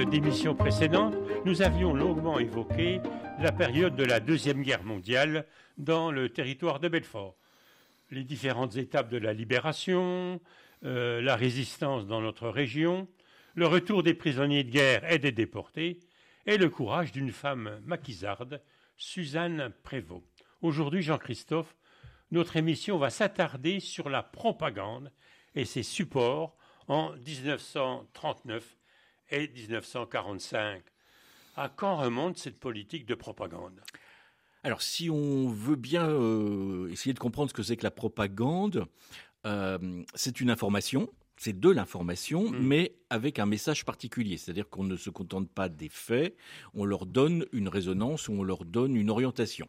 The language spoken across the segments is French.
d'émissions précédentes, nous avions longuement évoqué la période de la Deuxième Guerre mondiale dans le territoire de Belfort. Les différentes étapes de la libération, la résistance dans notre région, le retour des prisonniers de guerre et des déportés, et le courage d'une femme maquisarde, Suzanne Prévost. Aujourd'hui, Jean-Christophe, notre émission va s'attarder sur la propagande et ses supports en 1939 et 1945. À quand remonte cette politique de propagande ? Alors, si on veut bien essayer de comprendre ce que c'est que la propagande, c'est une information, c'est de l'information, mais avec un message particulier. C'est-à-dire qu'on ne se contente pas des faits, on leur donne une résonance ou on leur donne une orientation.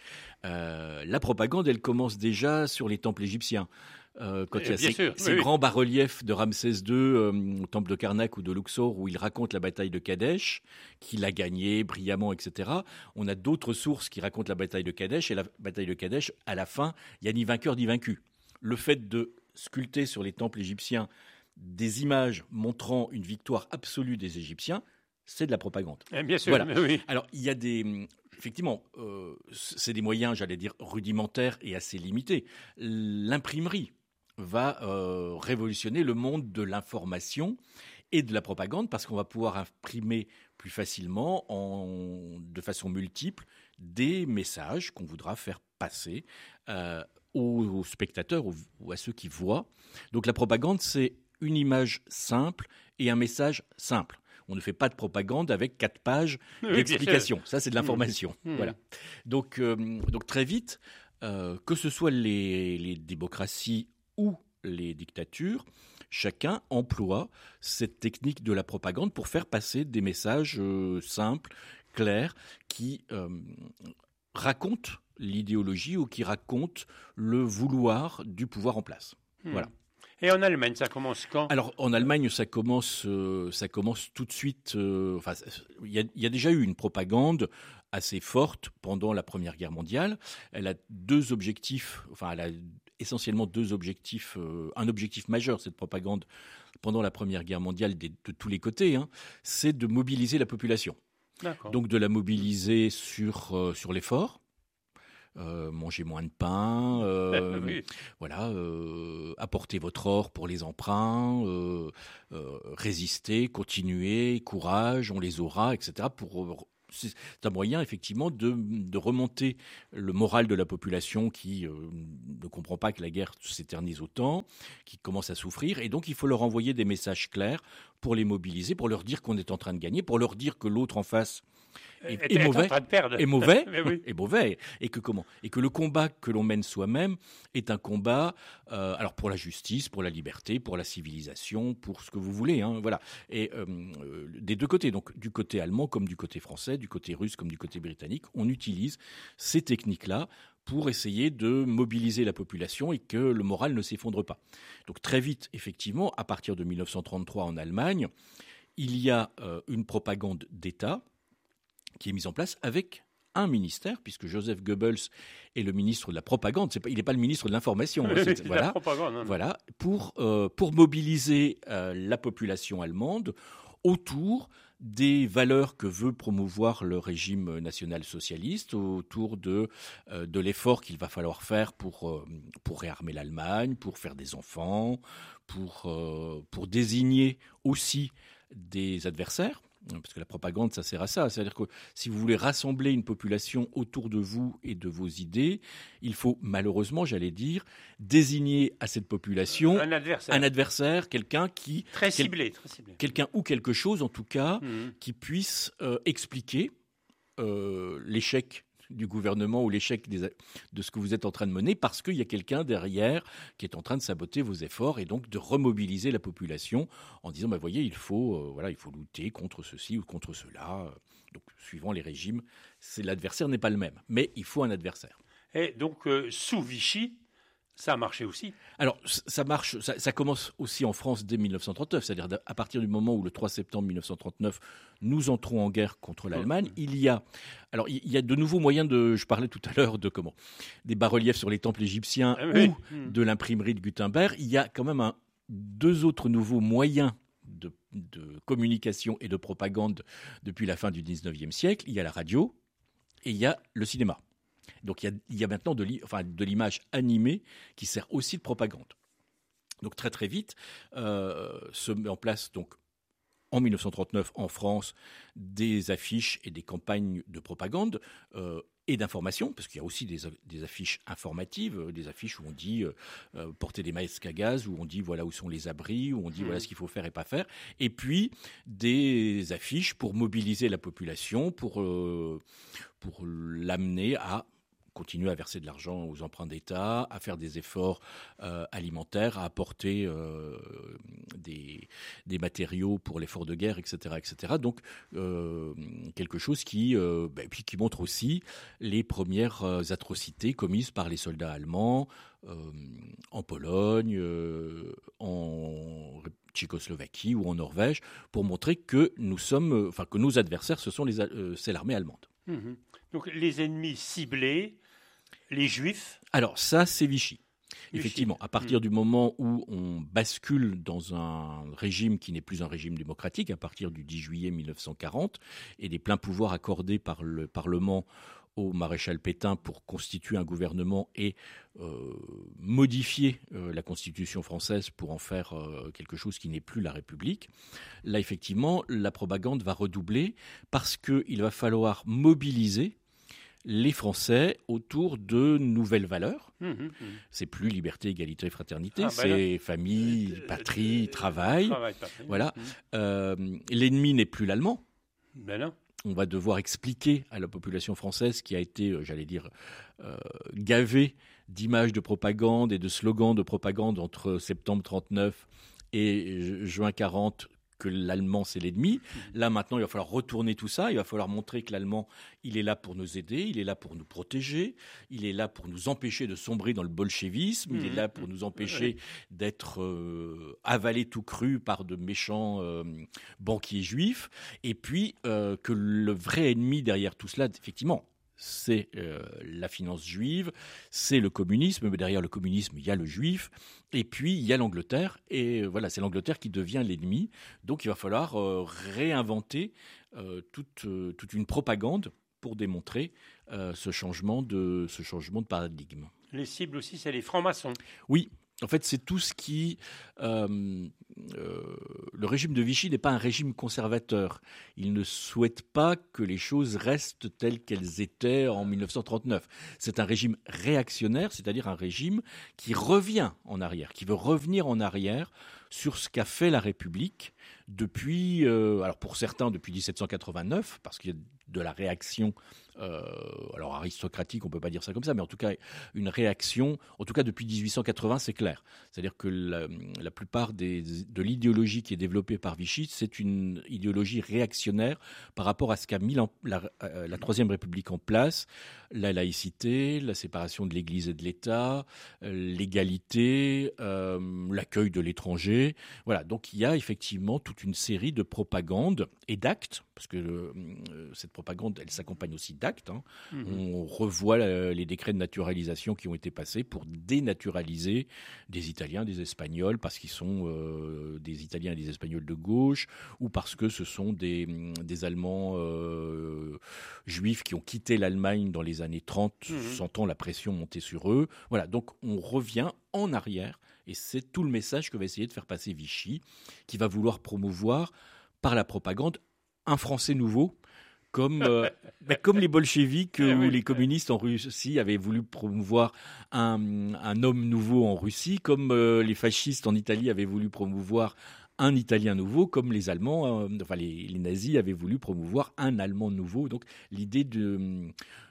La propagande, elle commence déjà sur les temples égyptiens. Quand il y a ces grands bas-reliefs de Ramsès II au temple de Karnak ou de Luxor où il raconte la bataille de Kadesh, qu'il a gagnée brillamment, etc. On a d'autres sources qui racontent la bataille de Kadesh, et la bataille de Kadesh, à la fin, il n'y a ni vainqueur ni vaincu. Le fait de sculpter sur les temples égyptiens des images montrant une victoire absolue des Égyptiens, c'est de la propagande. Bien sûr, voilà. Oui. Alors, il y a des... Effectivement, c'est des moyens, j'allais dire, rudimentaires et assez limités. L'imprimerie va révolutionner le monde de l'information et de la propagande parce qu'on va pouvoir imprimer plus facilement, de façon multiple, des messages qu'on voudra faire passer aux spectateurs ou à ceux qui voient. Donc la propagande, c'est une image simple et un message simple. On ne fait pas de propagande avec 4 pages d'explication. Ça, c'est de l'information. Voilà. Donc très vite, que ce soit les démocraties ou les dictatures, chacun emploie cette technique de la propagande pour faire passer des messages simples, clairs, qui racontent l'idéologie ou qui racontent le vouloir du pouvoir en place. Voilà. Et en Allemagne, ça commence quand ? Alors, en Allemagne, ça commence tout de suite. Il y a déjà eu une propagande assez forte pendant la Première Guerre mondiale. Elle a deux objectifs. Enfin, elle a essentiellement deux objectifs. Un objectif majeur, cette propagande, pendant la Première Guerre mondiale, de tous les côtés, c'est de mobiliser la population. D'accord. Donc, de la mobiliser sur l'effort. Manger moins de pain, voilà, apporter votre or pour les emprunts, résister, continuer, courage, on les aura, etc. C'est un moyen effectivement de remonter le moral de la population qui ne comprend pas que la guerre s'éternise autant, qui commence à souffrir, et donc il faut leur envoyer des messages clairs pour les mobiliser, pour leur dire qu'on est en train de gagner, pour leur dire que l'autre en face est mauvais, et que le combat que l'on mène soi-même est un combat alors pour la justice, pour la liberté, pour la civilisation, pour ce que vous voulez, voilà. Et des deux côtés, donc du côté allemand comme du côté français, du côté russe comme du côté britannique, on utilise ces techniques-là pour essayer de mobiliser la population et que le moral ne s'effondre pas. Donc très vite, effectivement, à partir de 1933 en Allemagne, il y a une propagande d'État qui est mise en place avec un ministère, puisque Joseph Goebbels est le ministre de la propagande. Il n'est pas le ministre de l'information. Voilà, la propagande, voilà, pour mobiliser la population allemande autour des valeurs que veut promouvoir le régime national-socialiste, autour de l'effort qu'il va falloir faire pour réarmer l'Allemagne, pour faire des enfants, pour désigner aussi des adversaires. Parce que la propagande, ça sert à ça. C'est-à-dire que si vous voulez rassembler une population autour de vous et de vos idées, il faut malheureusement, j'allais dire, désigner à cette population un adversaire, quelqu'un qui... Très ciblé. Quelqu'un ou quelque chose, en tout cas, qui puisse expliquer l'échec du gouvernement ou l'échec de ce que vous êtes en train de mener, parce qu'il y a quelqu'un derrière qui est en train de saboter vos efforts, et donc de remobiliser la population en disant voyez, il faut lutter contre ceci ou contre cela. Donc suivant les régimes, l'adversaire n'est pas le même, mais il faut un adversaire. Et donc sous Vichy, ça a marché aussi. Alors, ça marche, ça commence aussi en France dès 1939, c'est-à-dire à partir du moment où le 3 septembre 1939, nous entrons en guerre contre l'Allemagne. Il y a de nouveaux moyens je parlais tout à l'heure des bas-reliefs sur les temples égyptiens ou de l'imprimerie de Gutenberg. Il y a quand même deux autres nouveaux moyens de communication et de propagande depuis la fin du 19e siècle. Il y a la radio et il y a le cinéma. Donc il y a maintenant de l'image animée qui sert aussi de propagande. Donc très très vite se met en place donc en 1939 en France des affiches et des campagnes de propagande et d'information, parce qu'il y a aussi des affiches informatives, des affiches où on dit porter des masques à gaz, où on dit voilà où sont les abris, où on dit voilà ce qu'il faut faire et pas faire, et puis des affiches pour mobiliser la population, pour l'amener à continuer à verser de l'argent aux emprunts d'État, à faire des efforts alimentaires, à apporter des matériaux pour l'effort de guerre, etc. etc. Donc, quelque chose qui montre aussi les premières atrocités commises par les soldats allemands en Pologne, en Tchécoslovaquie ou en Norvège, pour montrer que que nos adversaires, c'est l'armée allemande. Mmh. Donc, les ennemis ciblés, les Juifs. Alors ça, c'est Vichy. Effectivement, à partir du moment où on bascule dans un régime qui n'est plus un régime démocratique, à partir du 10 juillet 1940, et des pleins pouvoirs accordés par le Parlement au maréchal Pétain pour constituer un gouvernement et modifier la Constitution française pour en faire quelque chose qui n'est plus la République, là, effectivement, la propagande va redoubler parce qu'il va falloir mobiliser les Français autour de nouvelles valeurs. C'est plus liberté, égalité, fraternité, c'est famille, patrie, travail. Voilà. L'ennemi n'est plus l'allemand. Ben non. On va devoir expliquer à la population française qui a été, gavée d'images de propagande et de slogans de propagande entre septembre 39 et juin 40 que l'allemand, c'est l'ennemi. Là, maintenant, il va falloir retourner tout ça. Il va falloir montrer que l'allemand, il est là pour nous aider, il est là pour nous protéger, il est là pour nous empêcher de sombrer dans le bolchevisme, il est là pour nous empêcher d'être avalés tout cru par de méchants banquiers juifs. Et puis, que le vrai ennemi derrière tout cela, effectivement, c'est la finance juive, c'est le communisme, mais derrière le communisme, il y a le juif, et puis il y a l'Angleterre, et voilà, c'est l'Angleterre qui devient l'ennemi. Donc il va falloir réinventer toute une propagande pour démontrer ce changement de paradigme. Les cibles aussi, c'est les francs-maçons. Oui. En fait, c'est tout ce qui... le régime de Vichy n'est pas un régime conservateur. Il ne souhaite pas que les choses restent telles qu'elles étaient en 1939. C'est un régime réactionnaire, c'est-à-dire un régime qui revient en arrière, qui veut revenir en arrière sur ce qu'a fait la République depuis... alors pour certains, depuis 1789, parce qu'il y a de la réaction... alors aristocratique, on peut pas dire ça comme ça, mais en tout cas une réaction, en tout cas depuis 1880, c'est clair. C'est-à-dire que la plupart de l'idéologie qui est développée par Vichy, c'est une idéologie réactionnaire par rapport à ce qu'a mis la Troisième République en place, la laïcité, la séparation de l'Église et de l'État, l'égalité, l'accueil de l'étranger. Voilà, donc il y a effectivement toute une série de propagandes et d'actes, parce que cette propagande, elle s'accompagne aussi d'actes. On revoit les décrets de naturalisation qui ont été passés pour dénaturaliser des Italiens, des Espagnols, parce qu'ils sont des Italiens et des Espagnols de gauche, ou parce que ce sont des Allemands juifs qui ont quitté l'Allemagne dans les années 30, sentant la pression monter sur eux. Voilà, donc on revient en arrière, et c'est tout le message que va essayer de faire passer Vichy, qui va vouloir promouvoir par la propagande un Français nouveau, comme les bolcheviks ou les communistes en Russie avaient voulu promouvoir un homme nouveau en Russie, comme les fascistes en Italie avaient voulu promouvoir un Italien nouveau, comme les Allemands, les nazis avaient voulu promouvoir un Allemand nouveau. Donc l'idée de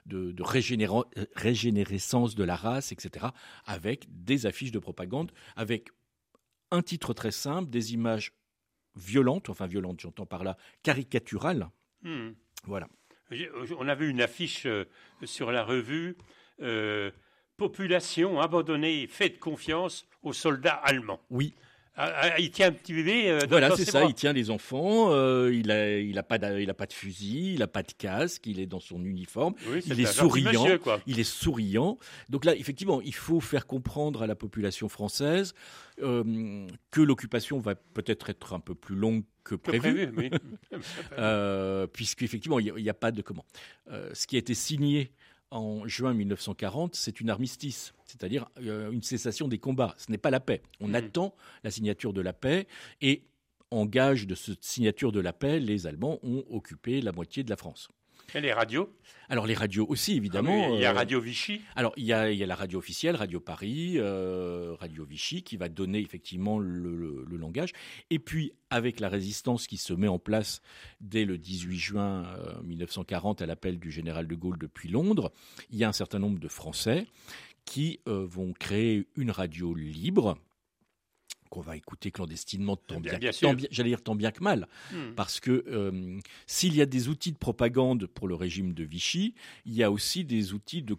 régénérescence de la race, etc., avec des affiches de propagande, avec un titre très simple, des images violentes, j'entends par là caricaturales. Voilà. On avait une affiche sur la revue Population abandonnée, faites confiance aux soldats allemands. Oui. Il tient un petit bébé. Voilà, dans c'est ses ça. bras. Il tient les enfants. Il a pas de fusil. Il a pas de casque. Il est dans son uniforme. Oui, c'est Il est un gentil souriant. monsieur, quoi. Il est souriant. Donc là, effectivement, il faut faire comprendre à la population française que l'occupation va peut-être être un peu plus longue que prévu. Oui. Puisqu'effectivement, il n'y a pas de comment. Ce qui a été signé en juin 1940, c'est une armistice, c'est-à-dire une cessation des combats. Ce n'est pas la paix. On attend la signature de la paix et en gage de cette signature de la paix, les Allemands ont occupé la moitié de la France. Et les radios? Alors les radios aussi, évidemment. Il y a Radio Vichy. Alors il y a la radio officielle, Radio Paris, Radio Vichy, qui va donner effectivement le langage. Et puis avec la résistance qui se met en place dès le 18 juin 1940 à l'appel du général de Gaulle depuis Londres, il y a un certain nombre de Français qui vont créer une radio libre qu'on va écouter clandestinement tant bien que mal. Parce que s'il y a des outils de propagande pour le régime de Vichy, il y a aussi des outils de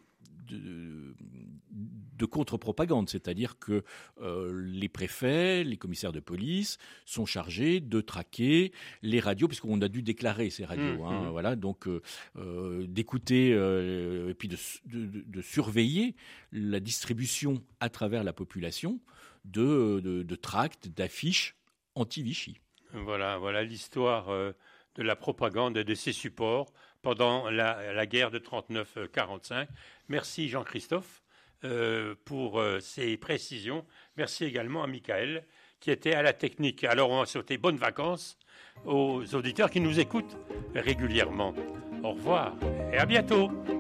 contre-propagande, c'est-à-dire que les préfets, les commissaires de police sont chargés de traquer les radios, puisqu'on a dû déclarer ces radios, voilà, donc d'écouter et puis de surveiller la distribution à travers la population de tracts, d'affiches anti-Vichy. Voilà l'histoire de la propagande et de ses supports pendant la guerre de 39-45. Merci Jean-Christophe pour ces précisions. Merci également à Michael qui était à la technique. Alors on va souhaiter bonnes vacances aux auditeurs qui nous écoutent régulièrement. Au revoir et à bientôt.